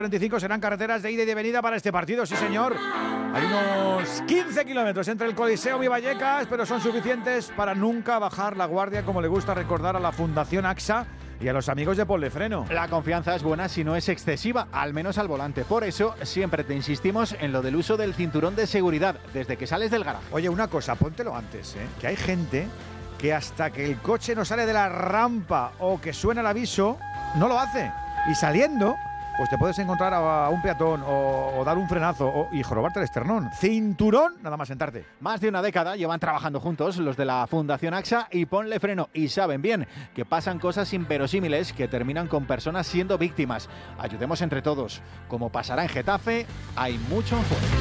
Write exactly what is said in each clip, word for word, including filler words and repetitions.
cuarenta y cinco serán carreteras de ida y de venida para este partido, sí señor. Hay unos quince kilómetros entre el Coliseo y Vallecas, pero son suficientes para nunca bajar la guardia, como le gusta recordar a la Fundación AXA y a los amigos de Ponlefreno. La confianza es buena si no es excesiva, al menos al volante. Por eso siempre te insistimos en lo del uso del cinturón de seguridad desde que sales del garaje. Oye, una cosa, póntelo antes, ¿eh? Que hay gente que hasta que el coche no sale de la rampa o que suena el aviso, no lo hace. Y saliendo, pues te puedes encontrar a un peatón o, o dar un frenazo o, y jorobarte el esternón. Cinturón, nada más sentarte. Más de una década llevan trabajando juntos los de la Fundación AXA y Ponlefreno, y saben bien que pasan cosas inverosímiles que terminan con personas siendo víctimas. Ayudemos entre todos. Como pasará en Getafe, hay mucho en juego.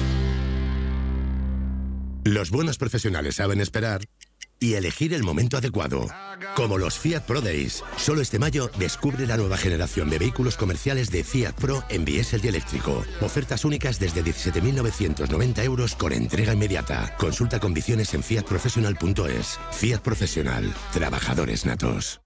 Los buenos profesionales saben esperar y elegir el momento adecuado. Como los Fiat Pro Days. Solo este mayo descubre la nueva generación de vehículos comerciales de Fiat Pro en diésel y eléctrico. Ofertas únicas desde diecisiete mil novecientos noventa euros con entrega inmediata. Consulta condiciones en fiat professional punto es. Fiat Profesional. Trabajadores natos.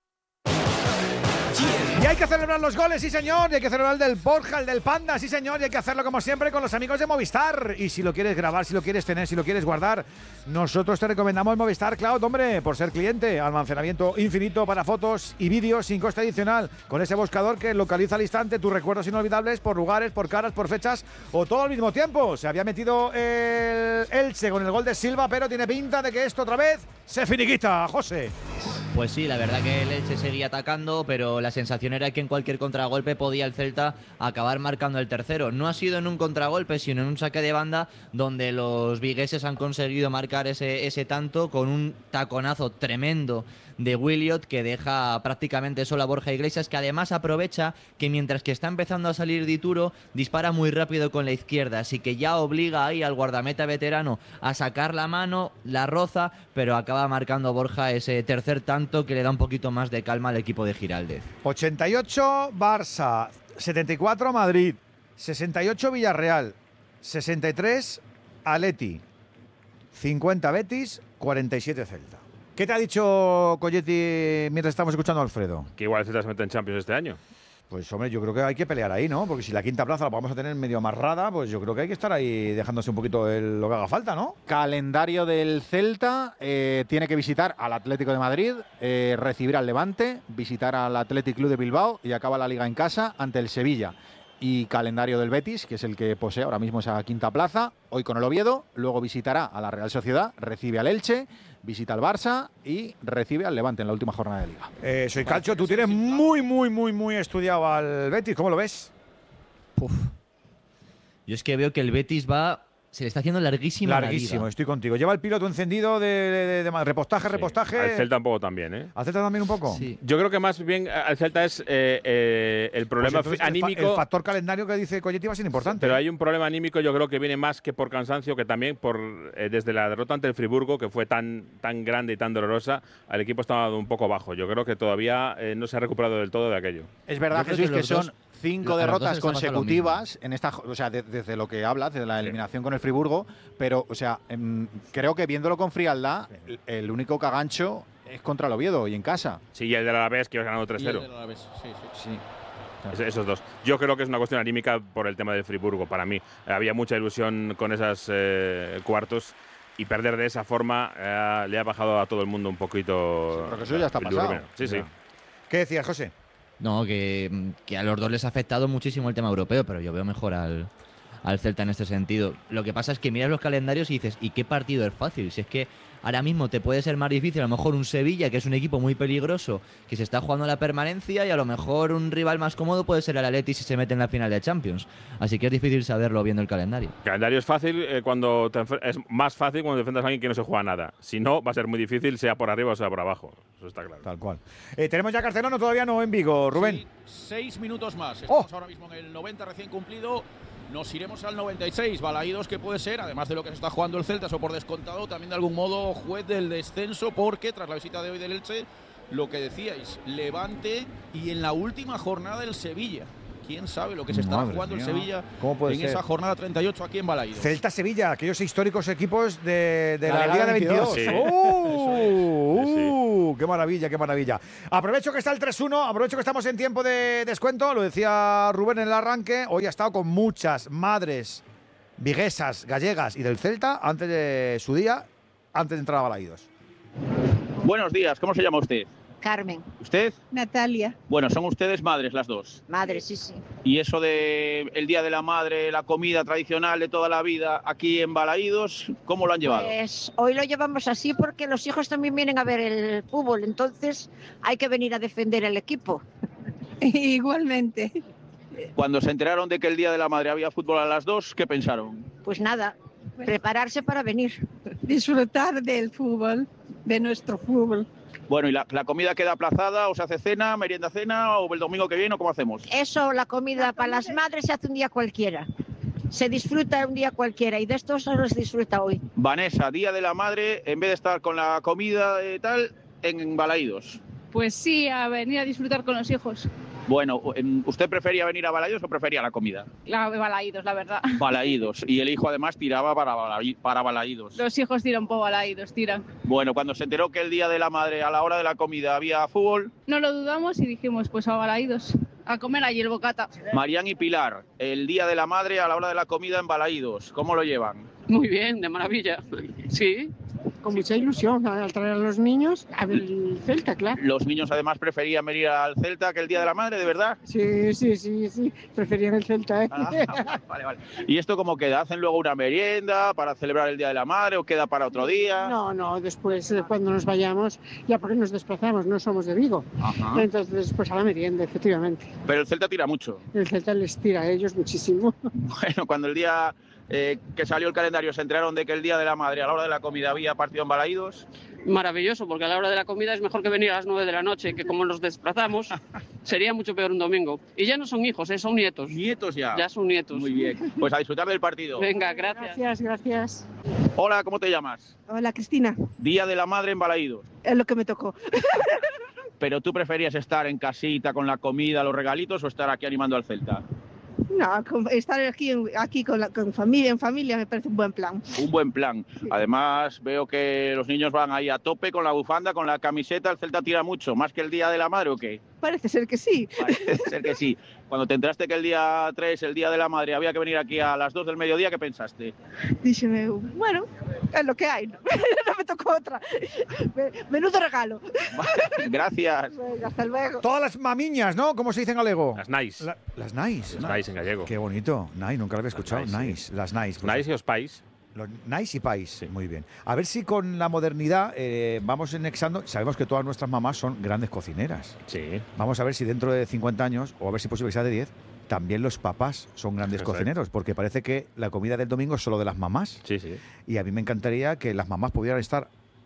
Y hay que celebrar los goles, sí señor, y hay que celebrar el del Borja, el del Panda, sí señor, y hay que hacerlo como siempre con los amigos de Movistar. Y si lo quieres grabar, si lo quieres tener, si lo quieres guardar, nosotros te recomendamos Movistar Cloud, hombre, por ser cliente. Almacenamiento infinito para fotos y vídeos sin coste adicional, con ese buscador que localiza al instante tus recuerdos inolvidables por lugares, por caras, por fechas o todo al mismo tiempo. Se había metido el Elche con el gol de Silva, pero tiene pinta de que esto otra vez se finiquita, José. Pues sí, la verdad que el Elche seguía atacando, pero la sensación era que en cualquier contragolpe podía el Celta acabar marcando el tercero. No ha sido en un contragolpe, sino en un saque de banda donde los vigueses han conseguido marcar ese, ese tanto con un taconazo tremendo de Williot que deja prácticamente solo a Borja Iglesias, que además aprovecha que mientras que está empezando a salir Dituro, dispara muy rápido con la izquierda, así que ya obliga ahí al guardameta veterano a sacar la mano, la roza, pero acaba marcando Borja ese tercer tanto que le da un poquito más de calma al equipo de Giraldez. ochenta y ocho Barça, setenta y cuatro Madrid, sesenta y ocho Villarreal, sesenta y tres Atleti, cincuenta Betis, cuarenta y siete Celta. ¿Qué te ha dicho Colletti mientras estamos escuchando a Alfredo? Que igual el Celta se mete en Champions este año. Pues hombre, yo creo que hay que pelear ahí, ¿no? Porque si la quinta plaza la vamos a tener medio amarrada, pues yo creo que hay que estar ahí dejándose un poquito el, lo que haga falta, ¿no? Calendario del Celta, eh, tiene que visitar al Atlético de Madrid, eh, recibir al Levante, visitar al Athletic Club de Bilbao y acaba la Liga en casa ante el Sevilla. Y calendario del Betis, que es el que posee ahora mismo esa quinta plaza, hoy con el Oviedo, luego visitará a la Real Sociedad, recibe al Elche, visita al Barça y recibe al Levante en la última jornada de Liga. Eh, soy Calcho, tú tienes muy, muy, muy, muy estudiado al Betis, ¿cómo lo ves? Uf. Yo es que veo que el Betis va... Se le está haciendo larguísima Larguísimo, la liga. estoy contigo. Lleva el piloto encendido de, de, de, de repostaje, Sí. repostaje. Al Celta un poco también, ¿eh? ¿Al Celta también un poco? Sí. Yo creo que más bien al Celta es eh, eh, el problema Pues entonces el fa- anímico. El factor calendario que dice Colletti va a ser importante. Pero hay un problema anímico, yo creo que viene más que por cansancio, que también por eh, desde la derrota ante el Friburgo, que fue tan, tan grande y tan dolorosa, el equipo estaba un poco bajo. Yo creo que todavía eh, no se ha recuperado del todo de aquello. Es verdad, Yo creo Jesús, que que, los son dos- cinco a los dos derrotas les pasa lo consecutivas en esta, o sea, de- desde lo que hablas, desde la eliminación con el Friburgo, pero, o sea, em, creo que viéndolo con frialdad, el, el único cagancho es contra el Oviedo y en casa. Sí, y el del Alavés, que iba ganando tres cero. Sí. Es- Esos dos. Yo creo que es una cuestión anímica por el tema del Friburgo, para mí. Eh, había mucha ilusión con esas eh, cuartos y perder de esa forma eh, le ha bajado a todo el mundo un poquito. Sí, pero que eso ya está el pasado. ilusión. Sí, sí. Ya. ¿Qué decías, José? No, que, que a los dos les ha afectado muchísimo el tema europeo, pero yo veo mejor al, al Celta en este sentido. Lo que pasa es que miras los calendarios y dices, ¿y qué partido es fácil? Si es que ahora mismo te puede ser más difícil, a lo mejor un Sevilla, que es un equipo muy peligroso, que se está jugando la permanencia, y a lo mejor un rival más cómodo puede ser el Atleti si se mete en la final de Champions. Así que es difícil saberlo viendo el calendario. El calendario es fácil eh, cuando te enfer- es más fácil cuando defendas a alguien que no se juega nada. Si no, va a ser muy difícil, sea por arriba o sea por abajo. Eso está claro. Tal cual. Eh, ¿Tenemos ya Carcelano? Todavía no en Vigo, Rubén. Sí, seis minutos más. ¡Oh! Estamos ahora mismo en el noventa recién cumplido. Nos iremos al noventa y seis. Balaídos que puede ser, además de lo que se está jugando el Celta, eso por descontado, también de algún modo juez del descenso, porque tras la visita de hoy del Elche, lo que decíais, Levante y en la última jornada el Sevilla. quién sabe lo que se estará Madre jugando mía. el Sevilla ¿Cómo puede en ser? esa jornada treinta y ocho aquí en Balaídos. Celta-Sevilla, aquellos históricos equipos de, de la, La Liga de veintidós. veintidós. Sí. ¡Uh! Sí, sí. ¡Uh! ¡Qué maravilla, qué maravilla! Aprovecho que está el tres uno, aprovecho que estamos en tiempo de descuento, lo decía Rubén en el arranque, hoy ha estado con muchas madres viguesas, gallegas y del Celta antes de su día, antes de entrar a Balaídos. Buenos días, ¿cómo se llama usted? Carmen. ¿Usted? Natalia. Bueno, son ustedes madres las dos. Madre, sí, sí. Y eso de el Día de la Madre, la comida tradicional de toda la vida aquí en Balaídos, ¿cómo lo han llevado? Pues hoy lo llevamos así porque los hijos también vienen a ver el fútbol, entonces hay que venir a defender el equipo. Igualmente. Cuando se enteraron de que el Día de la Madre había fútbol a las dos, ¿qué pensaron? Pues nada, prepararse para venir. Disfrutar del fútbol, de nuestro fútbol. Bueno, ¿y la, la comida queda aplazada o se hace cena, merienda cena o el domingo que viene o cómo hacemos? Eso, la comida para las madres se hace un día cualquiera. Se disfruta un día cualquiera y de esto solo se disfruta hoy. Vanessa, Día de la Madre, en vez de estar con la comida y tal, en Balaídos. Pues sí, a venir a disfrutar con los hijos. Bueno, ¿usted prefería venir a Balaídos o prefería la comida? La Balaídos, la verdad. Balaídos. Y el hijo además tiraba para, Balaí- para Balaídos. Los hijos tiran por Balaídos, tiran. Bueno, cuando se enteró que el Día de la Madre a la hora de la comida había fútbol, No lo dudamos y dijimos, pues a Balaídos, a comer allí el bocata. Marían y Pilar, el Día de la Madre a la hora de la comida en Balaídos, ¿cómo lo llevan? Muy bien, de maravilla. Sí. Con mucha ilusión, al traer a los niños a ver el Celta, claro. Los niños además preferían venir al Celta que el Día de la Madre, ¿de verdad? Sí, sí, sí, sí, preferían el Celta, ¿eh? Ah, vale, vale. ¿Y esto cómo queda? ¿Hacen luego una merienda para celebrar el Día de la Madre o queda para otro día? No, no, después eh, cuando nos vayamos, ya porque nos desplazamos, no somos de Vigo. Ajá. Entonces, pues a la merienda, efectivamente. Pero el Celta tira mucho. El Celta les tira a ellos muchísimo. Bueno, cuando el día eh, que salió el calendario se enteraron de que el Día de la Madre a la hora de la comida había partido en Balaídos, Maravilloso, porque a la hora de la comida es mejor que venir a las nueve de la noche, que como nos desplazamos, sería mucho peor un domingo. Y ya no son hijos, eh, son nietos. nietos ya. Ya son nietos. Muy bien. Pues a disfrutar del partido. Venga, gracias. Gracias, gracias. Hola, ¿cómo te llamas? Hola, Cristina. Día de la Madre en Balaídos. Es lo que me tocó. ¿Pero tú preferías estar en casita con la comida, los regalitos o estar aquí animando al Celta? No, con- estar aquí, en- aquí con, la, con familia, en familia, me parece un buen plan. Un buen plan. Además, veo que los niños van ahí a tope con la bufanda, con la camiseta. ¿El Celta tira mucho? ¿Más que el Día de la Madre o qué? Parece ser que sí. Parece ser que sí. Cuando te enteraste que el día tres, el Día de la Madre, había que venir aquí a las dos del mediodía, ¿qué pensaste? Díxeme, bueno, es lo que hay. No, no me tocó otra. Me- Menudo regalo. Gracias. Venga, hasta luego. Todas las mamiñas, ¿no? ¿Cómo se dice en galego? Las nice. La- las nice. Las nice en gallego. Qué bonito. Nice, nunca lo había escuchado. nice, sí. Nice, las nice. Pues, Nice y os pais. Los nice y pais. Muy bien. A ver si con la modernidad eh, vamos anexando. Sabemos que todas nuestras mamás son grandes cocineras. Sí. Vamos a ver si dentro de cincuenta años, o a ver si posible que sea de diez, también los papás son grandes Exacto. cocineros, porque parece que la comida del domingo es solo de las mamás. Sí, sí. Y a mí me encantaría que las mamás pudieran estar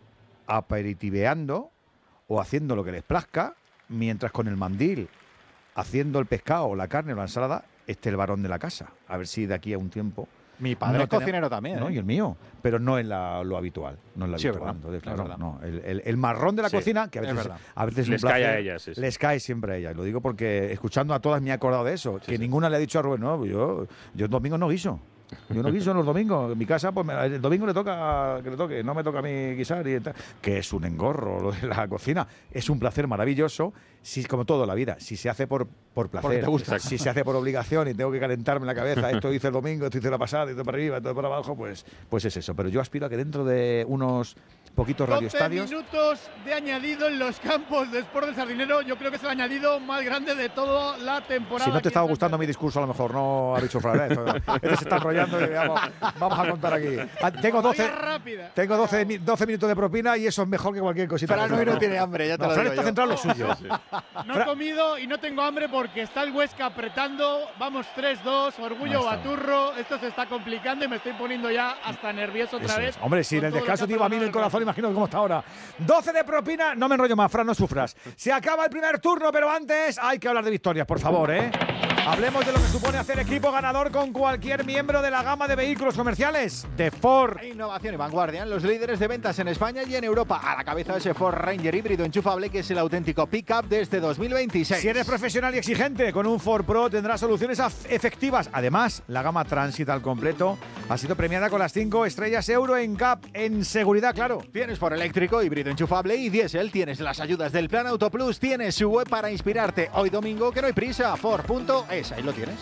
aperitiveando o haciendo lo que les plazca, mientras con el mandil, haciendo el pescado o la carne o la ensalada, esté el varón de la casa. A ver si de aquí a un tiempo... Mi padre no es tenemos- cocinero también. No, ¿eh? y el mío, pero no es la- lo habitual. No es lo Sí, es habitual. verdad, Entonces, es claro, verdad. no, el, el- el marrón de la Sí, cocina, que a es veces, verdad. a veces es Les un cae a placer, ellas, sí, sí. les cae siempre a ellas. Lo digo porque escuchando a todas me he acordado de eso, que sí. ninguna le ha dicho a Rubén, no, yo, yo el domingo no guiso. Yo no guiso en los domingos. En mi casa, pues me- el domingo le toca que le toque, no me toca a mí guisar y tal. Que es un engorro lo de la cocina. Es un placer maravilloso, si, como todo en la vida. Si se hace por, por placer, te gusta. si se hace por obligación y tengo que calentarme la cabeza, esto hice el domingo, esto hice la pasada, esto para arriba, esto para abajo, pues, pues es eso. Pero yo aspiro a que dentro de unos poquitos doce radioestadios. minutos de añadido en los campos de Sport del Sardinero. Yo creo que es el añadido más grande de toda la temporada. Si no te aquí estaba en gustando mi discurso, a lo mejor no ha dicho Fran. ¿eh? Este se está enrollando y vamos, vamos a contar aquí. Ah, Tengo doce, Vaya rápida. tengo doce, mi- doce minutos de propina y eso es mejor que cualquier cosita. Fran que hoy no tenga. tiene hambre, ya te No, lo Fran digo está yo. centrado en lo suyo. No Fra- he comido y no tengo hambre porque está el Huesca apretando. Vamos tres dos, orgullo Ahí está. Baturro. Esto se está complicando y me estoy poniendo ya hasta nervioso otra Eso vez. es. Hombre, si en con el todo lo descanso que te ha iba a mí en el pasado corazón, imagino cómo está ahora. doce de propina, no me enrollo más, Fran, no sufras. Se acaba el primer turno, pero antes hay que hablar de victorias, por favor, ¿eh? Hablemos de lo que supone hacer equipo ganador con cualquier miembro de la gama de vehículos comerciales de Ford. Innovación y vanguardia en los líderes de ventas en España y en Europa. A la cabeza de ese Ford Ranger híbrido enchufable que es el auténtico pick-up desde dos mil veintiséis. Si eres profesional y exigente, con un Ford Pro tendrás soluciones efectivas. Además, la gama Transit al completo ha sido premiada con las cinco estrellas Euro en C A P en seguridad, claro. Tienes Ford eléctrico, híbrido enchufable y diésel. Tienes las ayudas del Plan Auto Plus. Tienes su web para inspirarte. Hoy domingo, que no hay prisa. Ford punto es. Ahí lo tienes.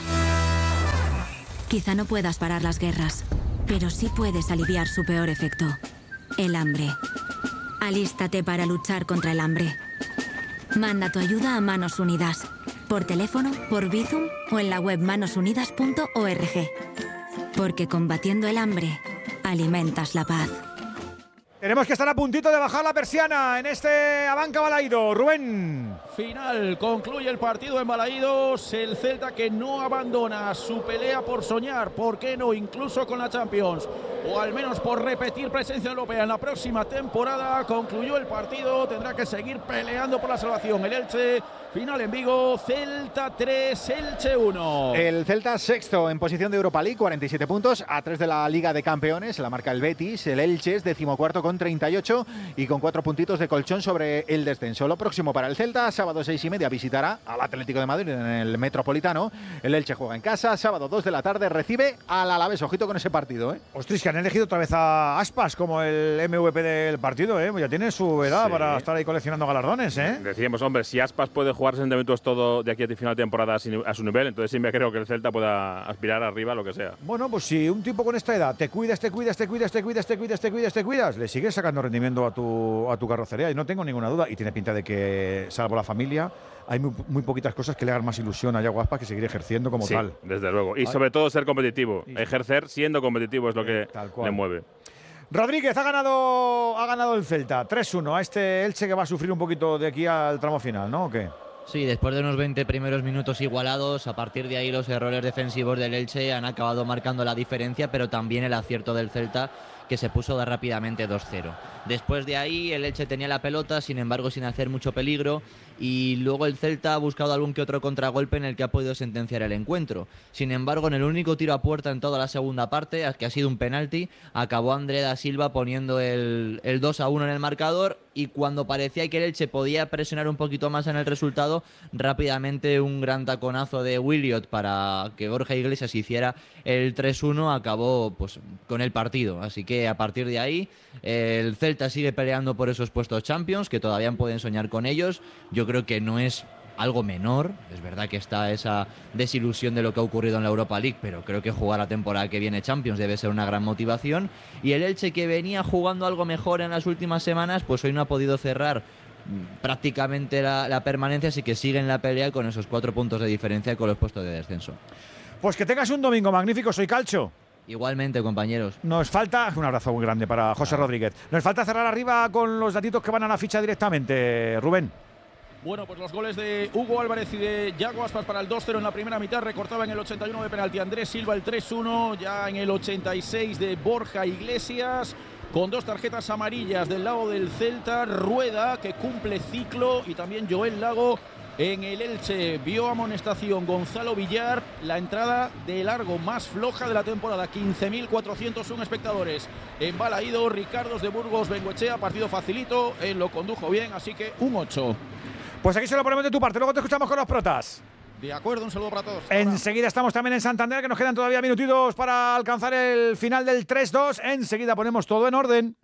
Quizá no puedas parar las guerras, pero sí puedes aliviar su peor efecto, el hambre. Alístate para luchar contra el hambre. Manda tu ayuda a Manos Unidas, por teléfono, por Bizum o en la web manos unidas punto org. Porque combatiendo el hambre, alimentas la paz. Tenemos que estar a puntito de bajar la persiana en este Abanca Balaído. Rubén. Final, concluye el partido en Balaídos. El Celta que no abandona su pelea por soñar, ¿por qué no? Incluso con la Champions, o al menos por repetir presencia europea en la próxima temporada. Concluyó el partido, tendrá que seguir peleando por la salvación. El Elche, final en Vigo, Celta tres, Elche uno. El Celta sexto en posición de Europa League, cuarenta y siete puntos, a tres de la Liga de Campeones, la marca el Betis. El Elche es decimocuarto con treinta y ocho y con cuatro puntitos de colchón sobre el descenso. Lo próximo para el Celta, sábado seis y media visitará al Atlético de Madrid en el Metropolitano. El Elche juega en casa, sábado dos de la tarde recibe al Alavés. Ojito con ese partido, ¿eh? Ostras, que han elegido otra vez a Aspas como el M V P del partido, ¿eh? Ya tiene su edad, sí, para estar ahí coleccionando galardones, ¿eh? Decíamos, hombre, si Aspas puede jugar sesenta minutos todo de aquí a final de temporada a su nivel, entonces sí me creo que el Celta pueda aspirar arriba, lo que sea. Bueno, pues si un tipo con esta edad te cuidas, te cuidas, te cuidas, te cuidas, te cuidas, te cuidas, te cuidas, le sigues sacando rendimiento a tu, a tu carrocería y no tengo ninguna duda. Y tiene pinta de que, salvo la familia, hay muy, muy poquitas cosas que le hagan más ilusión a Yago Aspas que seguir ejerciendo como sí, tal. Desde luego. Y sobre todo ser competitivo. Y ejercer siendo competitivo es lo que le mueve. Rodríguez ha ganado, ha ganado el Celta tres uno a este Elche que va a sufrir un poquito de aquí al tramo final, ¿no? ¿O qué? Sí, después de unos veinte primeros minutos igualados, a partir de ahí los errores defensivos del Elche han acabado marcando la diferencia, pero también el acierto del Celta, que se puso de rápidamente dos cero. Después de ahí el Elche tenía la pelota, sin embargo sin hacer mucho peligro, y luego el Celta ha buscado algún que otro contragolpe en el que ha podido sentenciar el encuentro. Sin embargo, en el único tiro a puerta en toda la segunda parte, que ha sido un penalti, acabó André da Silva poniendo el, el dos a uno en el marcador, y cuando parecía que el Elche podía presionar un poquito más en el resultado, rápidamente un gran taconazo de Williot para que Borja Iglesias hiciera el tres uno, acabó pues con el partido. Así que a partir de ahí el Celta sigue peleando por esos puestos Champions, que todavía pueden soñar con ellos. Yo creo que no es algo menor, es verdad que está esa desilusión de lo que ha ocurrido en la Europa League, pero creo que jugar la temporada que viene Champions debe ser una gran motivación. Y el Elche, que venía jugando algo mejor en las últimas semanas, pues hoy no ha podido cerrar prácticamente la, la permanencia, así que sigue en la pelea con esos cuatro puntos de diferencia con los puestos de descenso. Pues que tengas un domingo magnífico, soy Calcho. Igualmente, compañeros. Nos falta, un abrazo muy grande para José Rodríguez. Nos falta cerrar arriba con los datitos que van a la ficha directamente, Rubén. Bueno, pues los goles de Hugo Álvarez y de Yago Aspas para el dos cero en la primera mitad. Recortaba en el ochenta y uno de penalti Andrés Silva el tres uno. Ya en el ochenta y seis de Borja Iglesias. Con dos tarjetas amarillas del lado del Celta. Rueda, que cumple ciclo. Y también Joel Lago en el Elche. Vio amonestación Gonzalo Villar. La entrada de largo más floja de la temporada. quince mil cuatrocientos uno espectadores. En Balaído, Ricardos de Burgos, Bengoechea. Partido facilito. Él lo condujo bien, así que un ocho. Pues aquí se lo ponemos de tu parte, luego te escuchamos con los protas. De acuerdo, un saludo para todos. Enseguida estamos también en Santander, que nos quedan todavía minutitos para alcanzar el final del tres dos. Enseguida ponemos todo en orden.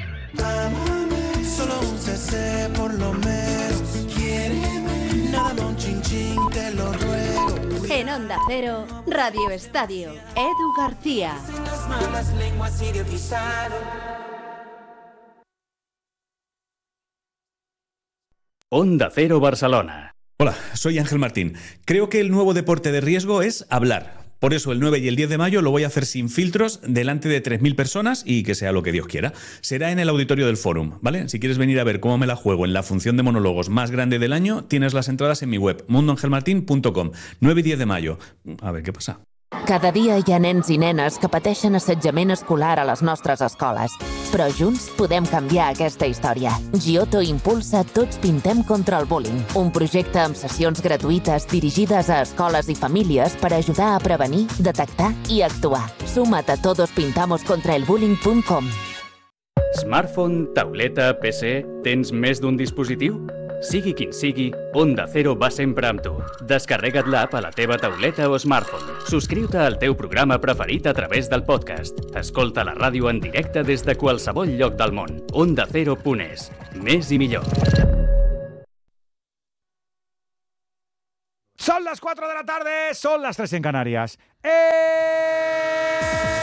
Solo un C C por lo menos. Quiéreme, nada más un chin chin, te lo ruego. En Onda Cero, Radio Estadio, Edu García. Las malas lenguas idiotizaron. Onda Cero Barcelona. Hola, soy Ángel Martín. Creo que el nuevo deporte de riesgo es hablar. Por eso el nueve y el diez de mayo lo voy a hacer sin filtros, delante de tres mil personas y que sea lo que Dios quiera. Será en el auditorio del Fórum, ¿vale? Si quieres venir a ver cómo me la juego en la función de monólogos más grande del año, tienes las entradas en mi web, mundo ángel martín punto com. nueve y diez de mayo. A ver qué pasa. Cada dia hi ha nens i nenes que pateixen assetjament escolar a les nostres escoles. Però junts podem canviar aquesta història. Giotto impulsa Tots pintem contra el bullying, un projecte amb sessions gratuïtes dirigides a escoles i famílies per ajudar a prevenir, detectar i actuar. Suma't a todos pintamos contra el bullying punt com. Smartphone, tauleta, P C... Tens més d'un dispositiu? Sigui quin sigui, Onda Cero va sempre amb tu. Descarrega't l'app a la teva tauleta o smartphone. Subscriu-te al teu programa preferit a través del podcast. Escolta la ràdio en directe des de qualsevol lloc del món. Onda Cero punt es. Més i millor. Son las cuatro de la tarde, son las tres en Canarias. ¡Eh!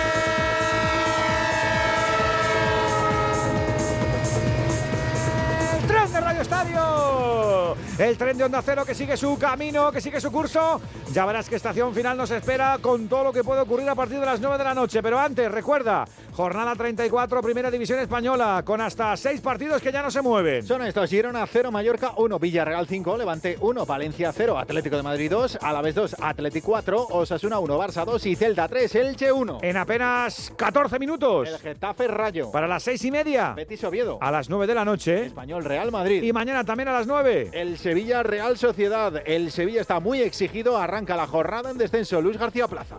De Radio Estadio, el tren de Onda Cero que sigue su camino, que sigue su curso. Ya verás qué estación final nos espera con todo lo que puede ocurrir a partir de las nueve de la noche. Pero antes, recuerda, jornada treinta y cuatro, Primera División Española, con hasta seis partidos que ya no se mueven. Son estos: Girona cero, Mallorca uno, Villarreal cinco, Levante uno, Valencia cero, Atlético de Madrid dos, Alavés dos, Atlético cuatro, Osasuna uno, Barça dos y Celta tres, Elche uno. En apenas catorce minutos. El Getafe Rayo. Para las seis y media. Betis Oviedo. A las nueve de la noche. Español Real Madrid. Y mañana también a las nueve. El Sevilla Real Sociedad. El Sevilla está muy exigido. Arranca la jornada en descenso. Luis García Plaza.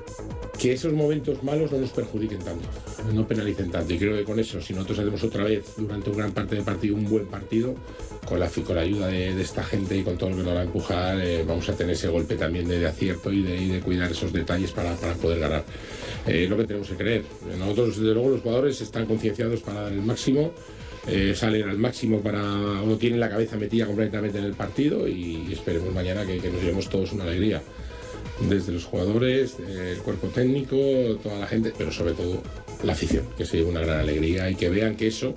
Que esos momentos malos no nos perjudiquen tanto, no penalicen tanto. Y creo que con eso, si nosotros hacemos otra vez durante una gran parte del partido un buen partido, con la, con la ayuda de, de esta gente y con todo lo que nos va a empujar, eh, vamos a tener ese golpe también de, de acierto y de, y de cuidar esos detalles para, para poder ganar. Eh, es lo que tenemos que creer. Nosotros, desde luego, los jugadores están concienciados para dar el máximo. Eh, salen al máximo para o tienen la cabeza metida completamente en el partido y esperemos mañana que, que nos llevemos todos una alegría, desde los jugadores, el cuerpo técnico, toda la gente, pero sobre todo la afición, que se lleve una gran alegría y que vean que eso,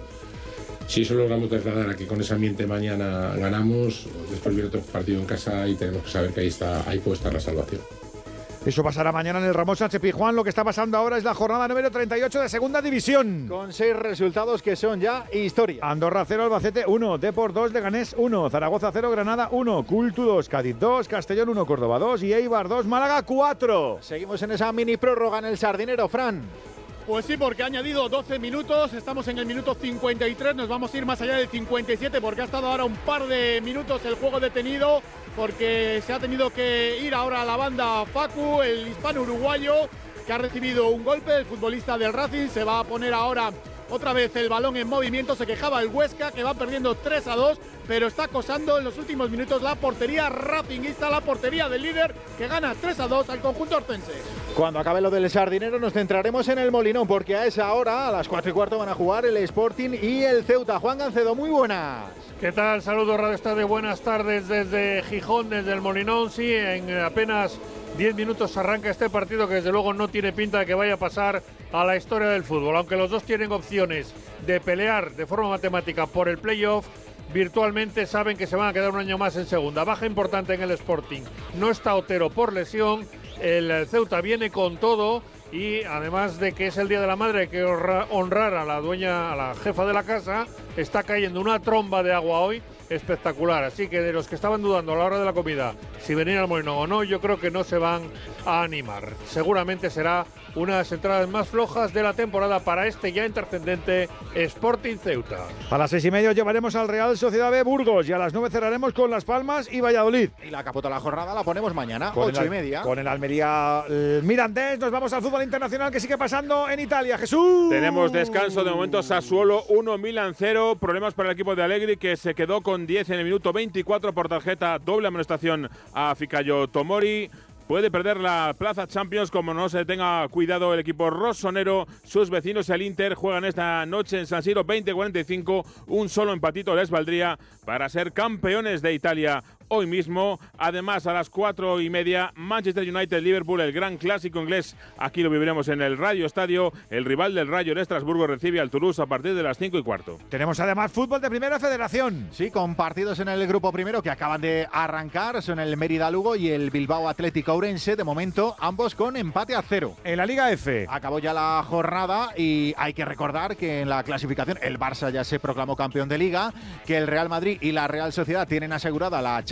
si eso logramos trasladar a que con ese ambiente mañana ganamos, después viene otro partido en casa y tenemos que saber que ahí está, ahí puede estar la salvación. Eso pasará mañana en el Ramón Sánchez Pizjuán. Lo que está pasando ahora es la jornada número treinta y ocho de Segunda División. Con seis resultados que son ya historia. Andorra cero, Albacete uno, Depor dos, Leganés uno, Zaragoza cero, Granada uno, Cultu dos, Cádiz dos, Castellón uno, Córdoba dos y Eibar dos, Málaga cuatro. Seguimos en esa mini prórroga en el Sardinero, Fran. Pues sí, porque ha añadido doce minutos, estamos en el minuto cincuenta y tres, nos vamos a ir más allá del cincuenta y siete porque ha estado ahora un par de minutos el juego detenido, porque se ha tenido que ir ahora a la banda Facu, el hispano-uruguayo, que ha recibido un golpe, el futbolista del Racing. Se va a poner ahora otra vez el balón en movimiento. Se quejaba el Huesca, que va perdiendo tres a dos, pero está acosando en los últimos minutos la portería racingista, la portería del líder, que gana tres a dos al conjunto orcense. Cuando acabe lo del Sardinero nos centraremos en el Molinón, porque a esa hora, a las cuatro y cuarto, van a jugar el Sporting y el Ceuta. Juan Gancedo, muy buenas. ¿Qué tal? Saludos, Radio Estadio. Buenas tardes desde Gijón, desde el Molinón. Sí, en apenas diez minutos arranca este partido que desde luego no tiene pinta de que vaya a pasar a la historia del fútbol. Aunque los dos tienen opciones de pelear de forma matemática por el playoff, virtualmente saben que se van a quedar un año más en segunda. Baja importante en el Sporting. No está Otero por lesión. El Ceuta viene con todo. Y además de que es el Día de la Madre, hay que honrar a la dueña, a la jefa de la casa. Está cayendo una tromba de agua hoy espectacular, así que de los que estaban dudando a la hora de la comida si venir al Molinón o no, yo creo que no se van a animar. Seguramente será una de las entradas más flojas de la temporada para este ya intrascendente Sporting Ceuta. A las seis y media llevaremos al Real Sociedad B Burgos y a las nueve cerraremos con Las Palmas y Valladolid. Y la capota de la jornada la ponemos mañana, con ocho el, y media. Con el Almería el Mirandés. Nos vamos al fútbol internacional que sigue pasando en Italia. Jesús. Tenemos descanso de momento. Sassuolo uno, Milan cero. Problemas para el equipo de Allegri, que se quedó con diez en el minuto veinticuatro por tarjeta. Doble amonestación a Fikayo Tomori. Puede perder la plaza Champions como no se tenga cuidado el equipo rossonero. Sus vecinos, el Inter, juegan esta noche en San Siro veinte cuarenta y cinco. Un solo empatito les valdría para ser campeones de Italia hoy mismo. Además, a las cuatro y media, Manchester United-Liverpool, el gran clásico inglés. Aquí lo viviremos en el Radio Estadio. El rival del Rayo en Estrasburgo recibe al Toulouse a partir de las cinco y cuarto. Tenemos además fútbol de Primera Federación. Sí, con partidos en el grupo primero que acaban de arrancar. Son el Mérida Lugo y el Bilbao Atlético Ourense. De momento, ambos con empate a cero. En la Liga F. Acabó ya la jornada y hay que recordar que en la clasificación el Barça ya se proclamó campeón de Liga, que el Real Madrid y la Real Sociedad tienen asegurada la Champions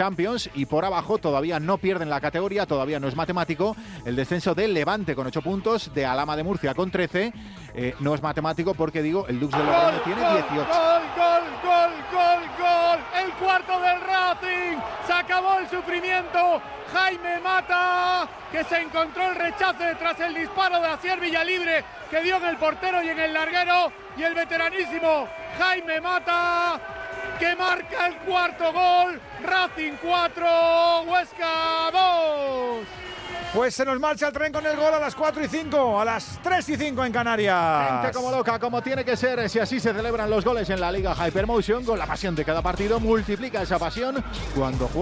Champions. Y por abajo todavía no pierden la categoría, todavía no es matemático. El descenso del Levante con ocho puntos, de Alhama de Murcia con trece. Eh, no es matemático porque, digo, el Dux de Logroño tiene dieciocho. Gol, gol, gol, gol, gol. El cuarto del Racing. Se acabó el sufrimiento. Jaime Mata, que se encontró el rechace tras el disparo de Asier Villalibre, que dio en el portero y en el larguero. Y el veteranísimo Jaime Mata, que marca el cuarto gol. Racing cuatro, Huesca dos. Pues se nos marcha el tren con el gol a las cuatro y cinco, a las tres y cinco en Canarias. Gente como loca, como tiene que ser, si así se celebran los goles en la Liga Hypermotion, con la pasión de cada partido, multiplica esa pasión cuando juega.